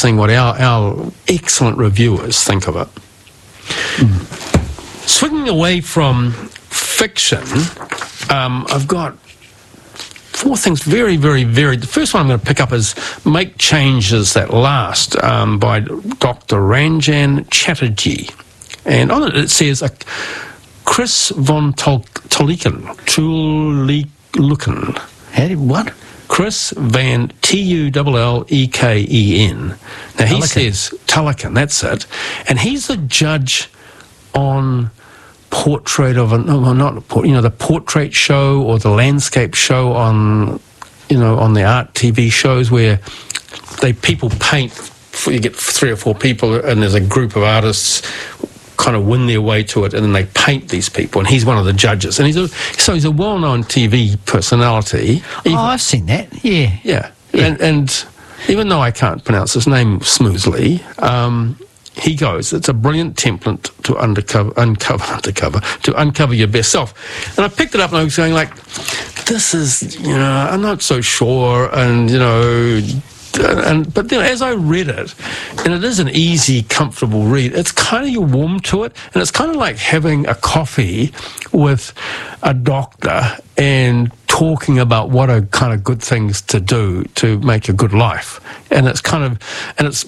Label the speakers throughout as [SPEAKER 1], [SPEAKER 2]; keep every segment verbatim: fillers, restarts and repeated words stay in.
[SPEAKER 1] seeing what our, our excellent reviewers think of it. Mm. Swinging away from fiction, um, I've got four things very, very, very... The first one I'm going to pick up is Make Changes That Last um, by Doctor Ranjan Chatterjee. And on it, it says, uh, Chris von Tol- Toleken, Toleken.
[SPEAKER 2] How did, what?
[SPEAKER 1] Chris Van, T U L L E K E N. Now, he
[SPEAKER 2] Toleken.
[SPEAKER 1] says, Toleken, that's it. And he's the judge on portrait of, a, no, not a port, you know, the portrait show or the landscape show on, you know, on the art T V shows where they people paint, you get three or four people and there's a group of artists kind of win their way to it, and then they paint these people, and he's one of the judges. And he's a, so he's a well-known T V personality.
[SPEAKER 2] Even, oh, I've seen that, yeah.
[SPEAKER 1] Yeah, yeah. And, and even though I can't pronounce his name smoothly, um, he goes, it's a brilliant template to undercover, uncover, undercover, to uncover your best self. And I picked it up and I was going like, this is, you know, I'm not so sure, and, you know, and but then as I read it, and it is an easy, comfortable read, it's kind of, you're warm to it, and it's kind of like having a coffee with a doctor and talking about what are kind of good things to do to make a good life. And it's kind of, and it's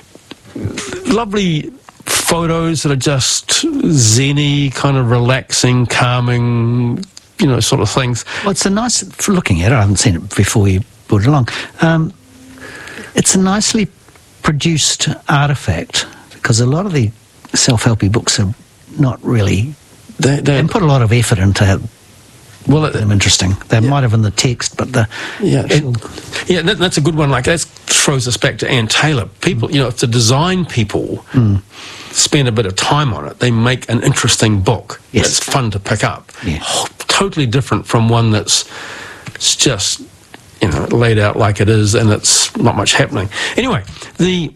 [SPEAKER 1] lovely photos that are just zen-y, kind of relaxing, calming, you know, sort of things.
[SPEAKER 2] Well, it's a nice, for looking at it, I haven't seen it before you put it along, um, it's a nicely produced artefact, because a lot of the self-helpy books are not really,
[SPEAKER 1] they, they
[SPEAKER 2] they put a lot of effort into well, them interesting. They
[SPEAKER 1] yeah.
[SPEAKER 2] might have in the text, but the
[SPEAKER 1] yeah,
[SPEAKER 2] actual...
[SPEAKER 1] it, yeah, that, that's a good one. Like that throws us back to Ann Taylor. People, you know, if the design people mm. spend a bit of time on it, they make an interesting book.
[SPEAKER 2] Yes.
[SPEAKER 1] That's fun to pick up.
[SPEAKER 2] Yeah.
[SPEAKER 1] Oh, totally different from one that's it's just, you know, laid out like it is, and it's not much happening. Anyway, the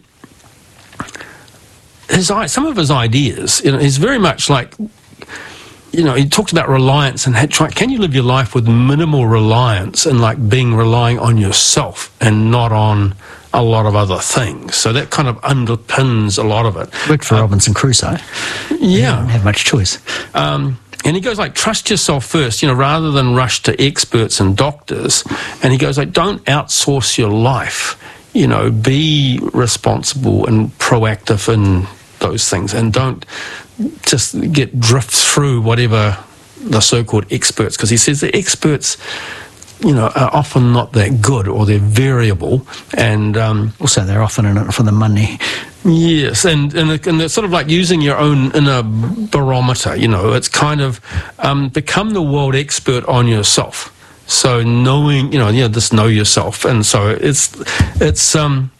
[SPEAKER 1] his some of his ideas, you know, is very much like, you know, he talks about reliance and had try, can you live your life with minimal reliance and like being relying on yourself and not on a lot of other things. So that kind of underpins a lot of it.
[SPEAKER 2] Worked for um, Robinson Crusoe.
[SPEAKER 1] Yeah.
[SPEAKER 2] Didn't have much choice.
[SPEAKER 1] Um, and he goes like, trust yourself first, you know, rather than rush to experts and doctors. And he goes like, don't outsource your life, you know, be responsible and proactive in those things, and don't just get drift through whatever the so-called experts, because he says the experts, you know, are often not that good, or they're variable, and um,
[SPEAKER 2] also they're often in it for the money.
[SPEAKER 1] Yes, and and, and it's sort of like using your own inner barometer. You know, it's kind of um, become the world expert on yourself. So knowing, you know, yeah, just know yourself, and so it's it's um,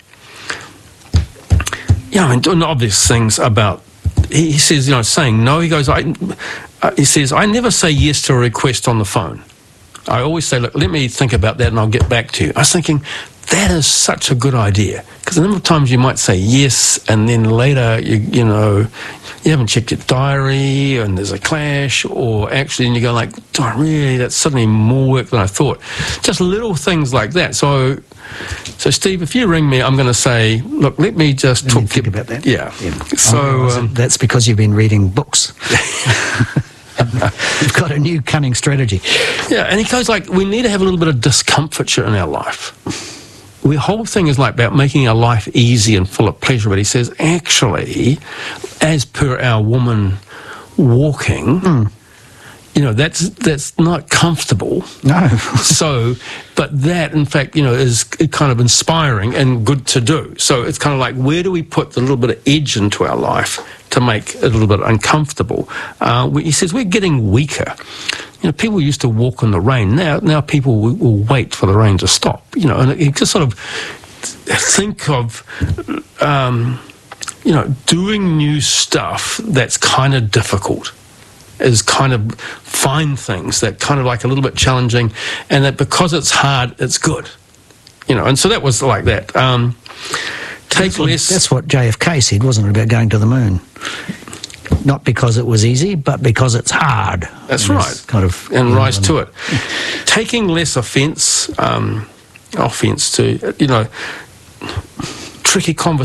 [SPEAKER 1] yeah, I mean, doing obvious things about. He, he says, you know, saying no. He goes, I. Uh, he says, I never say yes to a request on the phone. I always say, look, let me think about that and I'll get back to you. I was thinking, that is such a good idea. Because a number of times you might say yes, and then later, you you know, you haven't checked your diary and there's a clash, or actually, and you go like, oh, really, that's suddenly more work than I thought. Just little things like that. So, so Steve, if you ring me, I'm going to say, look, let me just
[SPEAKER 2] let
[SPEAKER 1] talk
[SPEAKER 2] me think about that.
[SPEAKER 1] Yeah.
[SPEAKER 2] yeah.
[SPEAKER 1] So
[SPEAKER 2] um, that's because you've been reading books. You've got a new cunning strategy.
[SPEAKER 1] Yeah, and he goes like, we need to have a little bit of discomfiture in our life. The whole thing is like about making our life easy and full of pleasure. But he says, actually, as per our woman walking, mm. you know, that's that's not comfortable.
[SPEAKER 2] No.
[SPEAKER 1] So, but that, in fact, you know, is kind of inspiring and good to do. So it's kind of like, where do we put the little bit of edge into our life to make it a little bit uncomfortable? Uh, he says, we're getting weaker. You know, people used to walk in the rain. Now, now people will, will wait for the rain to stop. You know, and you just sort of think of, um, you know, doing new stuff that's kind of difficult, is kind of find things that kind of like a little bit challenging, and that because it's hard, it's good. You know, and so that was like that. Um, take
[SPEAKER 2] that's what,
[SPEAKER 1] less.
[SPEAKER 2] That's what J F K said, wasn't it, about going to the moon? Not because it was easy, but because it's hard.
[SPEAKER 1] That's
[SPEAKER 2] and
[SPEAKER 1] right.
[SPEAKER 2] Kind of,
[SPEAKER 1] and rise
[SPEAKER 2] know,
[SPEAKER 1] to it. Taking less offence, um, offence to, you know, tricky conversations.